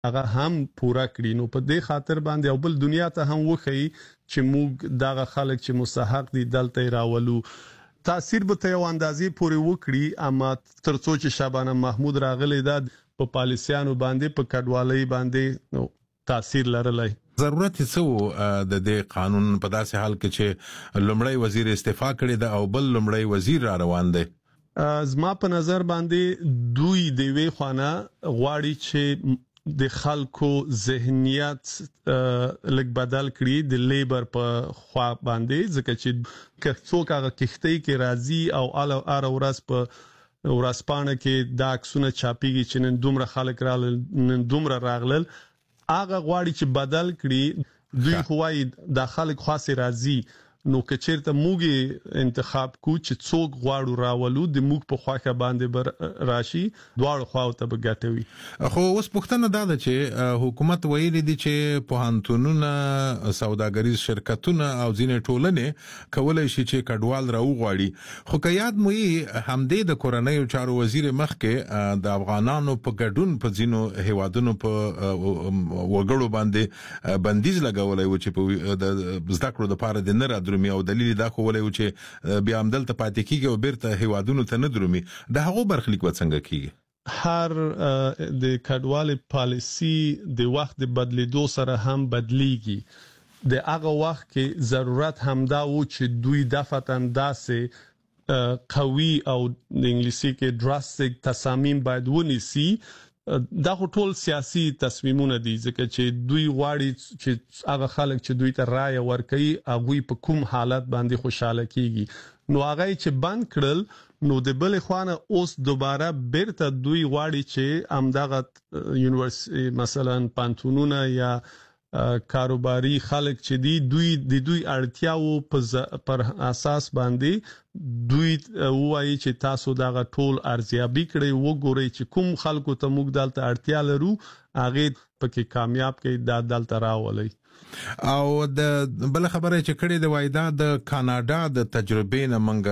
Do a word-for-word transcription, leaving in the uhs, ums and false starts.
هغه هم پورا کړی. نو په دې خاطر باندې او بل دنیا ته هم وخی چې موږ دغه خلک چې مستحق دي دلته راولو. تاثیر به ته یو اندازې پورې وکړي، اما ترڅو چې شابانه محمود راغلی دا په پالیسیانو باندې په کډوالۍ باندې نو تاثیر لرلی. ضرورت څه د دې قانون په داسې حال کې چې لومړی وزیر استعفا کړی ده او بل لومړی وزیر را روان دی؟ زما په نظر باندې دوی د وی خوانه غواړي چې د خلکو ذهنیت لږ بدل کړي د لیبر په خوا باندې، ځکه چې که څوک هغه کښتۍ کې راځي او ال ار ورځ په ورځپاڼه کې دا عکسونه چاپیږي چې نن دومره خلک راغلل نن دومره راغلل، هغه غواړي چې بدل کړي. دوی خوای د خلک خاصه راځي، نو که چیرته موږ انتخاب کو چې څوک غواړو راولو د موږ په خواخه باندې بر راشي دواړو خواو ته بغټوي. خو اوس پښتنه دا ده چې حکومت ویلي دي چې پوهنتونونه، سوداګریز شرکتونه او ځینې ټولنې کولای شي چې کډوال راوغواړي. خو که یاد مو یې همدې د کورنیو چارو وزیر مخکې د افغانانو په ګډون په ځینو هیوادونو په وګړو باندې بندیز لګولای و چې په د زده کړو لپاره د نه درومي، او دلیل دا خو ولې و چې بیا هم دلته پاتې کیږي او بیرته هیوادونو ته نه درومي. د هغو برخلیک به څنګه کیږي؟ هر د کډوال پالیسی د وخت د بدلیدو سره هم بدلیږي. د هغه وخت کې ضرورت همدا و چې دوی دفتن داسې قوي او د انګلیسي کې دراسټیک تصامیم باید ونیسي. دا ټول سیاسي تصمیمونه دي، ځکه چې دوی غواړي چې هغه خلک چې دوی ته رائے ورکړي هغه په کوم حالت باندې خوشاله کیږي. نو هغه چې بند کړل، نو د بل خوانه اوس دوباره بیرته دوی غواړي چې امدغه یونیورسيټي مثلا پانتونونه یا کاروباري خلک چې دی دوی د دوی اړتیاو پر اساس باندې دوی وایي چې تاسو دغه ټول ارزیابي کړئ، وګورئ چې کوم خلکو ته موږ دلته اړتیا لرو هغه پکې کامیاب کړي دا دلته راولي. او د بل خبره چې کړي د وایدا د کاناډا د تجربې نه منګ